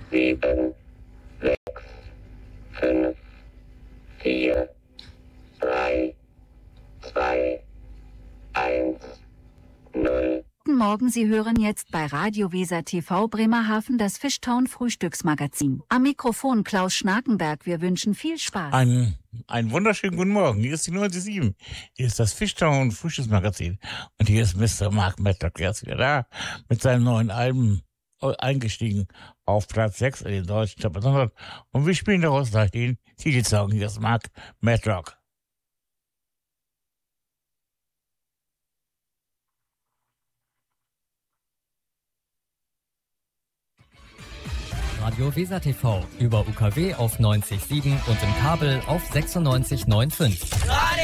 7, 6, 5, 4, 3, 2, 1, 0. Guten Morgen, Sie hören jetzt bei Radio Weser TV Bremerhaven das Fishtown Frühstücksmagazin. Am Mikrofon Klaus Schnakenberg. Wir wünschen viel Spaß. Einen wunderschönen guten Morgen. Hier ist die 97.7. Hier ist das Fishtown Frühstücksmagazin. Und hier ist Mr. Mark Medlock. Er ist wieder da mit seinem neuen Album eingestiegen auf Platz 6 in den deutschen Top 100. Und wir spielen daraus gleich den Titelsong. Hier ist Mark Medlock. Radio Weser TV über UKW auf 90.7 und im Kabel auf 96.9.5.